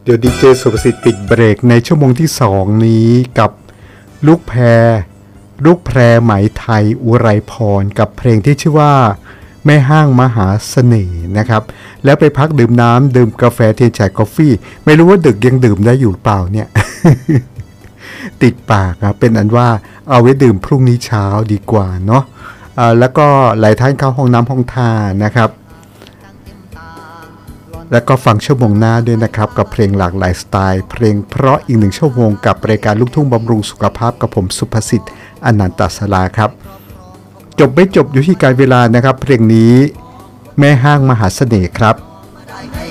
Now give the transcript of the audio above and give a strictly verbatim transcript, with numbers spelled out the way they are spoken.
เดี๋ยวดีเจสุภสิทธิ์ปิดเบรกในชั่วโมงที่สองนี้กับลูกแพรลูกแพรไหมไทยอุไรพรกับเพลงที่ชื่อว่าแม่ห้างมหาเสน่ห์นะครับแล้วไปพักดื่มน้ำดื่มกาแฟเทียนแฉกกาแฟไม่รู้ว่าดึกยังดื่มได้อยู่เปล่าเนี่ย ติดปากครับเป็นอันว่าเอาไว้ดื่มพรุ่งนี้เช้าดีกว่าเนาะะแล้วก็หลายท่านเข้าห้องน้ำห้องท่านะครับแล้วก็ฟังชั่วโมงหน้าด้วยนะครับกับเพลงหลากหลายสไตล์เพลงเพราะอีกหนึ่งชั่วโมงกับรายการลูกทุ่งบำรุงสุขภาพกับผมสุภสิทธิ์อนันตศราครับจบไม่จบอยู่ที่การเวลานะครับเพลงนี้แม่ห้างมหาเสน่ห์ครับ